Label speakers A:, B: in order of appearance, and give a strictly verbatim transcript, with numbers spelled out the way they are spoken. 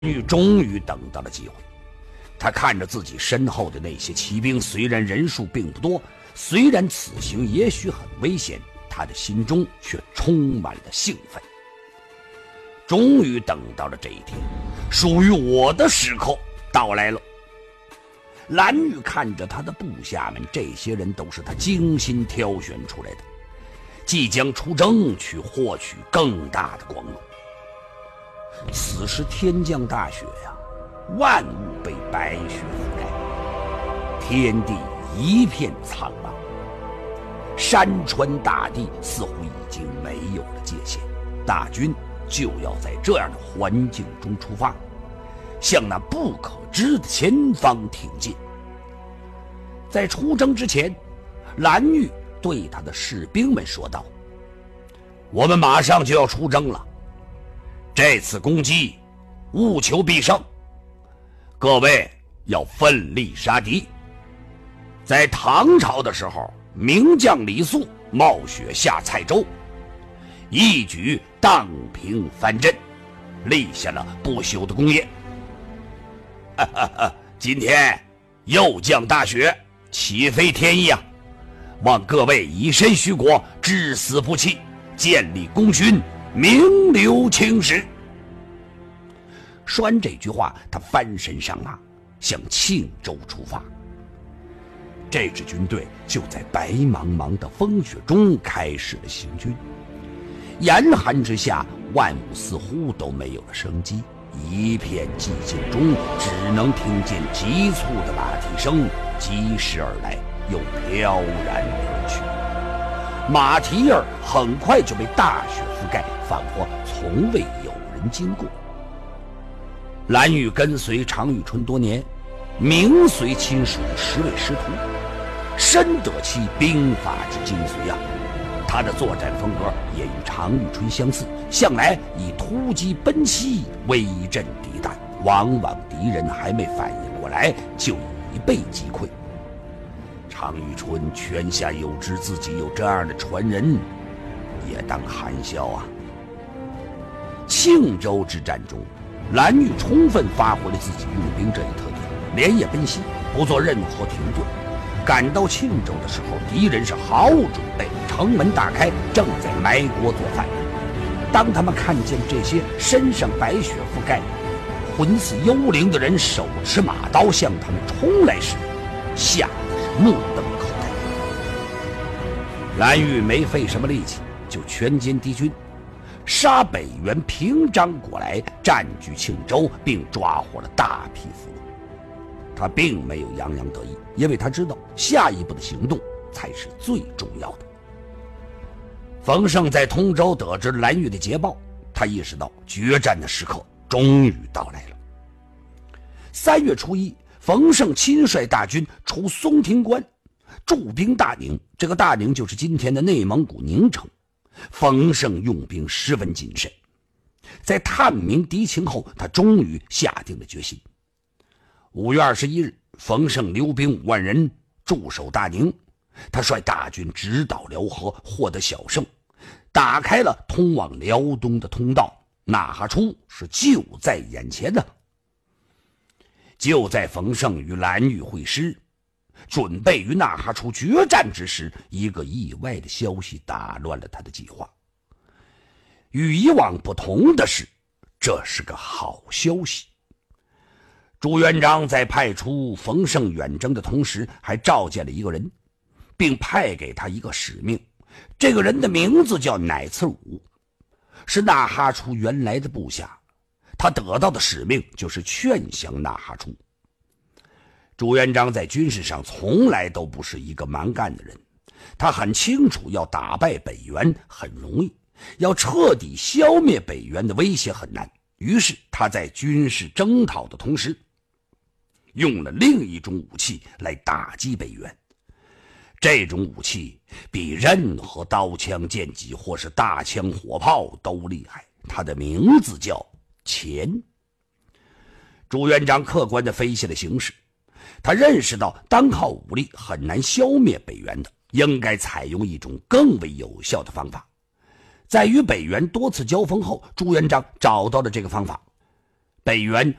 A: 玉终于等到了机会，他看着自己身后的那些骑兵，虽然人数并不多，虽然此行也许很危险，他的心中却充满了兴奋。终于等到了这一天，属于我的时刻到来了。蓝玉看着他的部下们，这些人都是他精心挑选出来的，即将出征去获取更大的光荣。此时天降大雪呀，万物被白雪覆盖，天地一片苍茫，山川大地似乎已经没有了界限。大军就要在这样的环境中出发，向那不可知的前方挺进。在出征之前，蓝玉对他的士兵们说道：“我们马上就要出征了，这次攻击务求必胜，各位要奋力杀敌。在唐朝的时候，名将李肃冒雪下蔡州，一举荡平藩镇，立下了不朽的功业。哈哈哈！今天又降大雪，岂非天意啊！望各位以身许国，至死不弃，建立功勋，名留青史。”说完这句话，他翻身上马，向庆州出发。这支军队就在白茫茫的风雪中开始了行军。严寒之下，万物似乎都没有了生机，一片寂静中，只能听见急促的马蹄声疾驶而来，又飘然而去。马蹄儿很快就被大雪覆盖，仿佛从未有人经过。蓝玉跟随常遇春多年，名随亲属十位师徒，深得其兵法之精髓啊。他的作战风格也与常遇春相似，向来以突击奔袭威震敌胆，往往敌人还没反应过来，就已被击溃。常遇春泉下有知自己有这样的传人，也当含笑啊。庆州之战中，蓝玉充分发挥了自己用兵这一特点，连夜奔袭，不做任何停顿。赶到庆州的时候，敌人是毫无准备，城门大开，正在埋锅做饭。当他们看见这些身上白雪覆盖、魂似幽灵的人手持马刀向他们冲来时，吓得是目瞪口呆。蓝玉没费什么力气，就全歼敌军，杀北元平章过来，占据庆州，并抓获了大批俘虏。他并没有洋洋得意，因为他知道下一步的行动才是最重要的。冯胜在通州得知蓝玉的捷报，他意识到决战的时刻终于到来了。三月初一，冯胜亲率大军出松亭关，驻兵大宁。这个大宁就是今天的内蒙古宁城。冯胜用兵十分谨慎，在探明敌情后，他终于下定了决心。五月二十一日，冯胜留兵五万人驻守大宁，他率大军直捣辽河，获得小胜，打开了通往辽东的通道。纳哈出是就在眼前的。就在冯胜与蓝玉会师，准备与纳哈出决战之时，一个意外的消息打乱了他的计划。与以往不同的是，这是个好消息。朱元璋在派出冯胜远征的同时，还召见了一个人，并派给他一个使命。这个人的名字叫乃次鲁，是纳哈出原来的部下。他得到的使命就是劝降纳哈出。朱元璋在军事上从来都不是一个蛮干的人，他很清楚要打败北元很容易，要彻底消灭北元的威胁很难。于是他在军事征讨的同时，用了另一种武器来打击北元。这种武器比任何刀枪剑戟或是大枪火炮都厉害，它的名字叫钱。朱元璋客观地分析了形势，他认识到单靠武力很难消灭北元的，应该采用一种更为有效的方法。在与北元多次交锋后，朱元璋找到了这个方法。 北元